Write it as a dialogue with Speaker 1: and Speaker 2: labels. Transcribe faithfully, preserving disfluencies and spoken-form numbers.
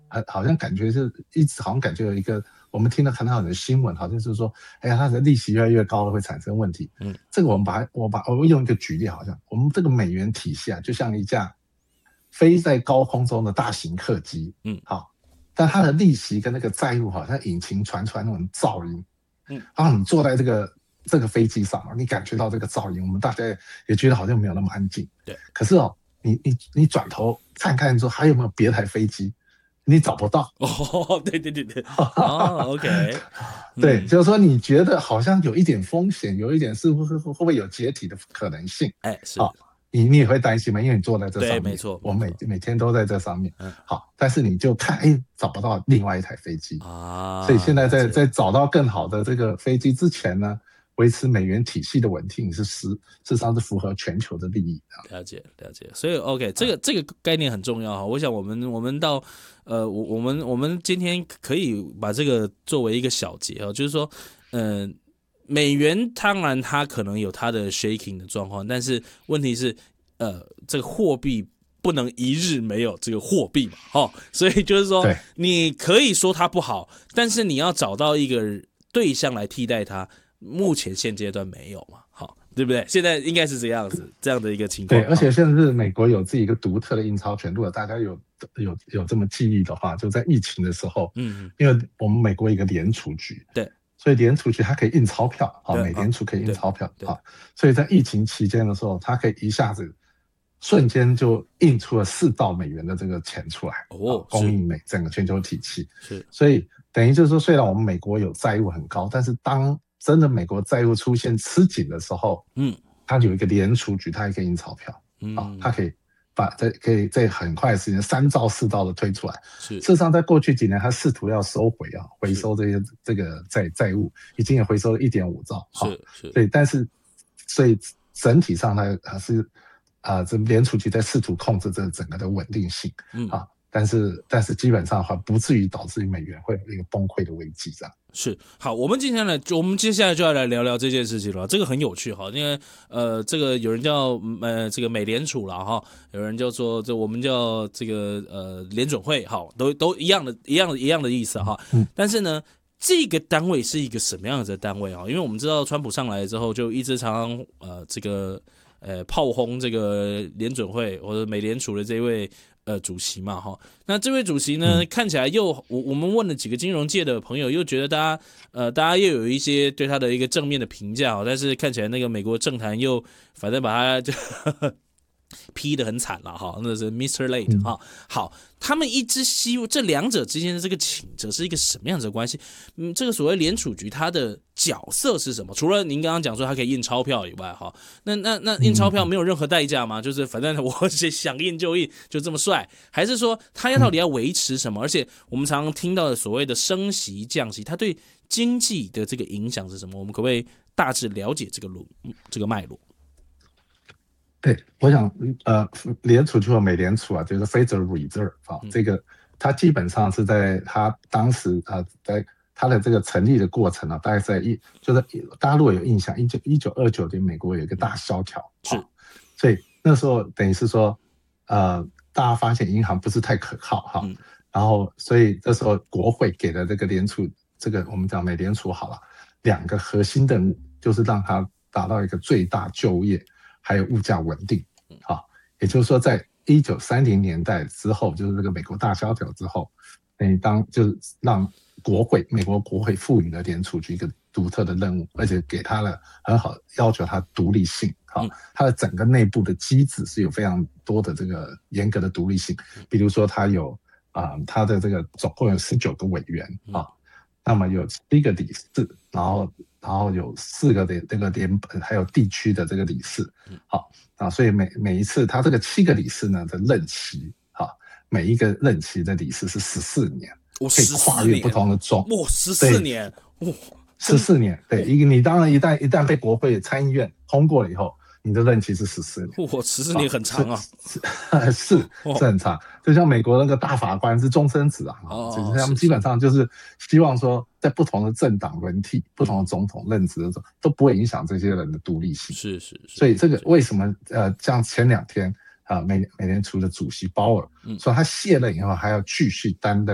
Speaker 1: 好像感觉是一直好像感觉有一个我们听到看到有的新闻，好像是说，哎呀，它的利息越来越高了会产生问题。嗯，这个我们把我把我用一个举例，好像我们这个美元体系啊，就像一架飞在高空中的大型客机。嗯，好，但它的利息跟那个债务好像引擎传出来那种噪音。嗯，然后你坐在这个这个飞机上嘛，你感觉到这个噪音，我们大家也觉得好像没有那么安静。对，可是哦，你你你转头看看说还有没有别台飞机，你找不到。
Speaker 2: 哦，对对对对，哦 ，OK，
Speaker 1: 对，就是说你觉得好像有一点风险，有一点是不是会不会有解体的可能性？
Speaker 2: 哎，是。
Speaker 1: 好，你你也会担心吗？因为你坐在这上面，
Speaker 2: 对，没错，
Speaker 1: 我每每天都在这上面。嗯，好，但是你就看，哎，找不到另外一台飞机啊，所以现在在在找到更好的这个飞机之前呢，维持美元体系的稳定是实事实上是符合全球的利益。
Speaker 2: 了解了解，所以 OK， 这个这个概念很重要哈。我想我们我们到呃我我们我们今天可以把这个作为一个小结啊，就是说，嗯、呃，美元当然它可能有它的 shaking 的状况，但是问题是，呃，这个货币不能一日没有这个货币嘛，哦，所以就是说，你可以说它不好，但是你要找到一个对象来替代它。目前现阶段没有嘛，好，对不对？现在应该是这样子，这样的一个情况。
Speaker 1: 对，而且甚至美国有自己一个独特的印钞权，如果大家有有有这么记忆的话，就在疫情的时候，嗯，因为我们美国有一个联储局，
Speaker 2: 对，
Speaker 1: 所以联储局它可以印钞票，好，美联储可以印钞票，好，所以在疫情期间的时候，它可以一下子瞬间就印出了四兆美元的这个钱出来，哦，供应美整个全球体系，是，所以等于就是说，虽然我们美国有债务很高，但是当真的美国债务出现吃紧的时候，嗯，它有一个联储局，它也可以印钞票，嗯，啊，它可以把在可以在很快的时间三兆四兆的推出来。是，事实上，在过去几年，它试图要收回啊，回收这些这个债债务，已经也回收了一点五兆。是是，对，但是所以整体上它还是啊，这联储局在试图控制这整个的稳定性，嗯啊。但是，但是基本上的话，不至于导致美元会有一个崩溃的危机，这样。
Speaker 2: 是，好，我们接下来就我们接下来就要来聊聊这件事情了。这个很有趣哈，因为呃，这个有人叫呃这个美联储了哈，有人叫做这我们叫这个呃联准会，好，都都一样的，一样的，一样的意思哈。嗯。但是呢，这个单位是一个什么样子的单位啊？因为我们知道川普上来之后，就一直常常呃这个呃炮轰这个联准会或者美联储的这位。呃，主席嘛，哈，那这位主席呢，嗯、看起来又我我们问了几个金融界的朋友，又觉得大家呃，大家又有一些对他的一个正面的评价，但是看起来那个美国政坛又反正把他就呵呵批得很惨了哈，那是 Mister Late 哈、嗯。好，他们一直希望这两者之间的这个请者是一个什么样子的关系？嗯，这个所谓联储局它的角色是什么？除了您刚刚讲说它可以印钞票以外，哈，那那那印钞票没有任何代价吗？就是反正我想印就印，就这么帅？还是说它要到底要维持什么？而且我们常常听到的所谓的升息降息，它对经济的这个影响是什么？我们可不可以大致了解这个路这个脉络？
Speaker 1: 对，我想，呃，联储就美联储啊，就是 Federal Reserve 啊，嗯、这个它基本上是在它当时啊、呃，在它的这个成立的过程啊，大概在一，就是大家如果有印象，一九一九二九年美国有一个大萧条，是、啊，所以那时候等于是说，呃，大家发现银行不是太可靠哈，嗯、然后所以这时候国会给了这个联储，这个我们讲美联储好了，两个核心任务，就是让它达到一个最大就业。还有物价稳定，啊，也就是说，在一九三零年代之后，就是这个美国大萧条之后，等于当就是让国会美国国会赋予了联储局一个独特的任务，而且给他了很好要求它独立性，啊，它的整个内部的机制是有非常多的这个严格的独立性，比如说它有啊、呃，它的这个总共有十九个委员啊，那么有七个理事，然后。然后有四个的这个联，还有地区的这个理事，好啊，所以每每一次他这个七个理事呢的任期，哈，每一个任期的理事是十四年，可以跨越不同的州，
Speaker 2: 哇，十四年，哇，
Speaker 1: 十四年，对，一个你当然一旦一旦被国会参议院通过了以后。你的任期是十四年，
Speaker 2: 哇，十四年很长啊，
Speaker 1: 是是是很长，就像美国那个大法官是终身制啊，哦，他们基本上就是希望说，在不同的政党轮替、不同的总统任职的时候，都不会影响这些人的独立性。
Speaker 2: 是是是，
Speaker 1: 所以这个为什么呃，像前两天啊，美美联储的主席鲍尔说他卸任以后还要继续担任